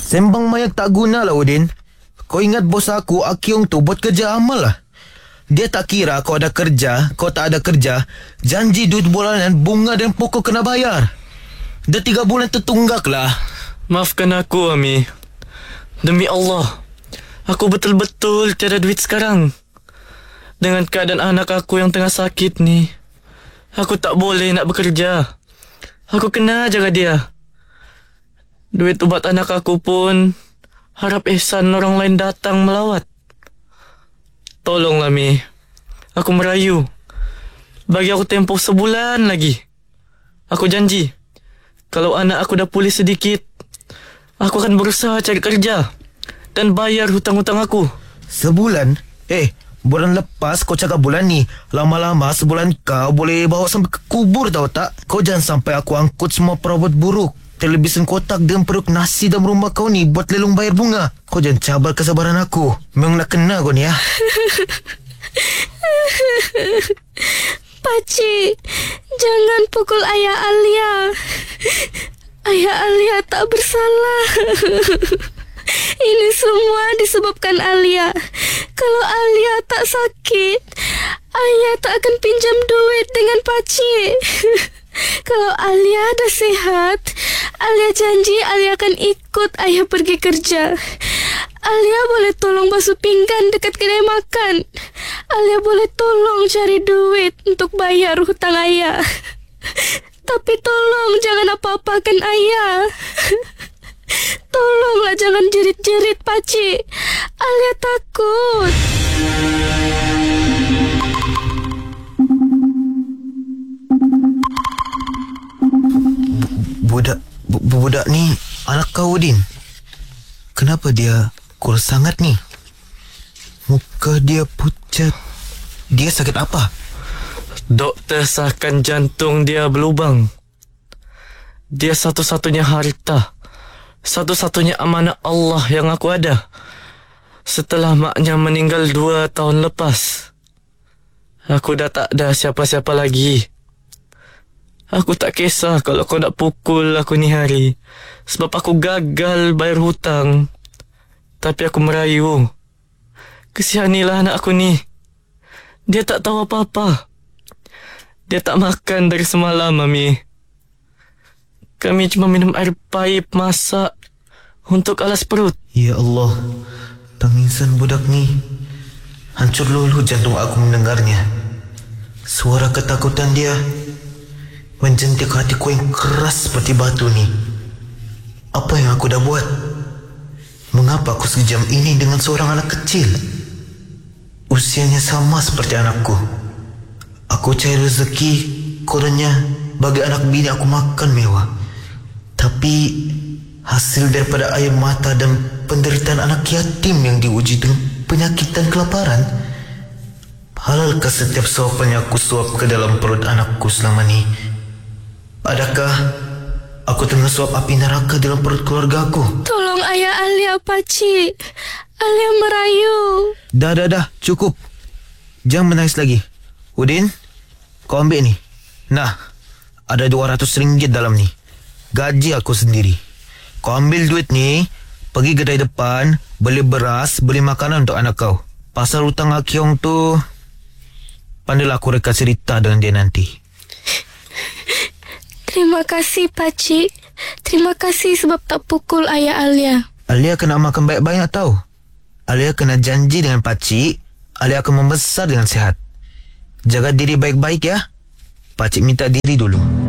Sembang mayak tak guna lah, Udin. Kau ingat bos aku, Akiong tu buat kerja amal lah. Dia tak kira kau ada kerja, kau tak ada kerja. Janji duit bulanan, bunga dan pokok kena bayar. Dah 3 bulan tertunggak lah. Maafkan aku, Ami. Demi Allah, aku betul-betul tiada duit sekarang. Dengan keadaan anak aku yang tengah sakit ni, aku tak boleh nak bekerja. Aku kena jaga dia. Duit ubat anak aku pun harap ihsan orang lain datang melawat. Tolonglah, Mi. Aku merayu. Bagi aku tempoh sebulan lagi. Aku janji, kalau anak aku dah pulih sedikit, aku akan berusaha cari kerja dan bayar hutang-hutang aku. Sebulan? Bulan lepas kau cakap bulan ni. Lama-lama sebulan kau boleh bawa sampai ke kubur, tahu tak? Kau jangan sampai aku angkut semua perabot buruk, televisyen kotak dan peruk nasi dalam rumah kau ni buat lelong bayar bunga. Kau jangan cabar kesabaran aku. Memang nak kena kau ni ya. Pakcik, jangan pukul ayah Alia. Ayah Alia tak bersalah. Ini semua disebabkan Alia. Kalau Alia tak sakit, ayah tak akan pinjam duit dengan pakcik. Kalau Alia dah sihat, Alia janji Alia akan ikut ayah pergi kerja. Alia boleh tolong basuh pinggan dekat kedai makan. Alia boleh tolong cari duit untuk bayar hutang ayah. Tapi tolong jangan apa-apakan ayah. Tolonglah jangan jerit-jerit, pakcik. Alia takut. Budak ni anak kau, Udin. Kenapa dia kurus sangat ni? Muka dia pucat. Dia sakit apa? Doktor sahkan jantung dia berlubang. Dia satu-satunya harta, satu-satunya amanah Allah yang aku ada setelah maknya meninggal 2 tahun lepas. Aku dah tak ada siapa-siapa lagi. Aku tak kisah kalau kau nak pukul aku ni hari, sebab aku gagal bayar hutang. Tapi aku merayu. Kesihanilah anak aku ni. Dia tak tahu apa-apa. Dia tak makan dari semalam, Mami. Kami cuma minum air paip masak untuk alas perut. Ya Allah, tangisan budak ni. Hancur lulu jantung aku mendengarnya. Suara ketakutan dia menjentik hatiku yang keras seperti batu ni. Apa yang aku dah buat? Mengapa aku sekejam ini dengan seorang anak kecil? Usianya sama seperti anakku. Aku cari rezeki, kurangnya bagi anak bini aku makan mewah. Tapi hasil daripada air mata dan penderitaan anak yatim yang diuji dengan penyakit dan kelaparan. Halalkah setiap suapan yang aku suap ke dalam perut anakku selama ni? Adakah aku tengah suap api neraka dalam perut keluarga aku? Tolong ayah Alia, pakcik. Alia merayu. Dah, cukup. Jangan menangis lagi. Udin, kau ambil ni. Nah, ada RM200 dalam ni. Gaji aku sendiri. Kau ambil duit ni, pergi kedai depan, beli beras, beli makanan untuk anak kau. Pasal hutang Akiong tu, pandailah aku reka cerita dengan dia nanti. Terima kasih, pakcik. Terima kasih sebab tak pukul ayah Alia. Alia kena makan baik-baik tahu. Alia kena janji dengan pakcik, Alia akan membesar dengan sihat. Jaga diri baik-baik ya. Pakcik minta diri dulu.